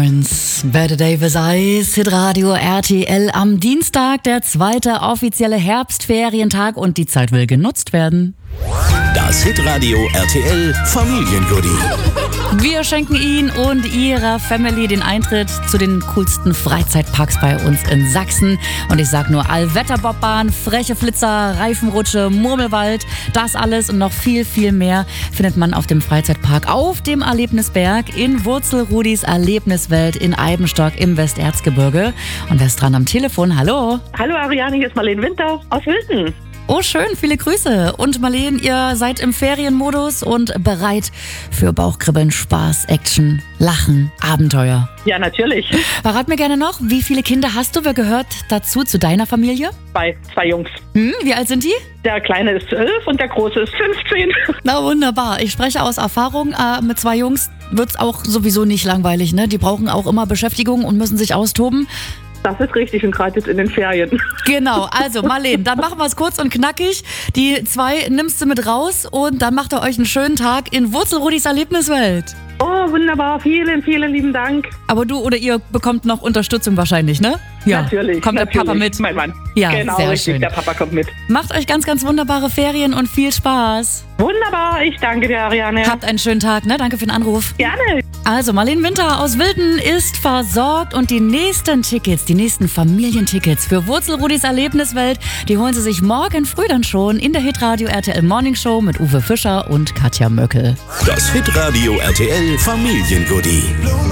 Prince, Better Davis Eyes, Hitradio RTL am Dienstag, der zweite offizielle Herbstferientag und die Zeit will genutzt werden. Das Hitradio RTL Familiengoodie. Wir schenken Ihnen und Ihrer Family den Eintritt zu den coolsten Freizeitparks bei uns in Sachsen. Und ich sag nur Allwetterbobbahn, freche Flitzer, Reifenrutsche, Murmelwald. Das alles und noch viel, viel mehr findet man auf dem Freizeitpark auf dem Erlebnisberg in Wurzelrudis Erlebniswelt in Eibenstock im Westerzgebirge. Und wer ist dran am Telefon? Hallo. Hallo Ariane, hier ist Marlene Winter aus Wilden. Oh schön, viele Grüße. Und Marlene, ihr seid im Ferienmodus und bereit für Bauchkribbeln, Spaß, Action, Lachen, Abenteuer. Ja, natürlich. Verrat mir gerne noch, wie viele Kinder hast du? Wer gehört dazu, zu deiner Familie? Zwei Jungs. Wie alt sind die? Der Kleine ist 12 und der Große ist 15. Na wunderbar. Ich spreche aus Erfahrung. Mit 2 Jungs wird's auch sowieso nicht langweilig, ne? Die brauchen auch immer Beschäftigung und müssen sich austoben. Das ist richtig und gerade jetzt in den Ferien. Genau, also Marlene, dann machen wir es kurz und knackig. Die 2 nimmst du mit raus und dann macht ihr euch einen schönen Tag in Wurzelrudis Erlebniswelt. Oh, wunderbar. Vielen, vielen lieben Dank. Aber du oder ihr bekommt noch Unterstützung wahrscheinlich, ne? Ja, natürlich. Kommt natürlich. der Papa mit? Mein Mann. Ja, genau, sehr richtig. schön. Der Papa kommt mit. Macht euch ganz, ganz wunderbare Ferien und viel Spaß. Wunderbar. Ich danke dir, Ariane. Habt einen schönen Tag, ne? Danke für den Anruf. Gerne. Also, Marlene Winter aus Wilden ist versorgt und die nächsten Familientickets für Wurzelrudis Erlebniswelt, die holen Sie sich morgen früh dann schon in der Hitradio RTL Morning Show mit Uwe Fischer und Katja Möckel. Das Hitradio RTL Familiengoodie.